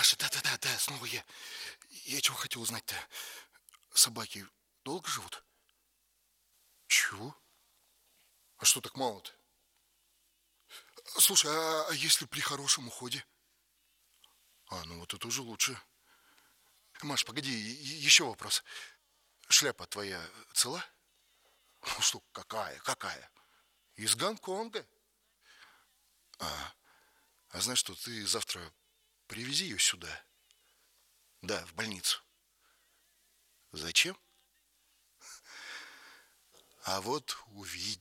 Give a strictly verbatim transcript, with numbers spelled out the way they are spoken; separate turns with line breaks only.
Маша, да-да-да, да, снова я. Я чего хотел узнать-то? Собаки долго живут? Чего? А что так мало-то? Слушай, а, а если при хорошем уходе? А, ну вот это уже лучше. Маш, погоди, е- еще вопрос. Шляпа твоя цела? Ну что, какая, какая? Из Гонконга? А знаешь что, ты завтра привези ее сюда. Да, в больницу. Зачем? А вот увидишь.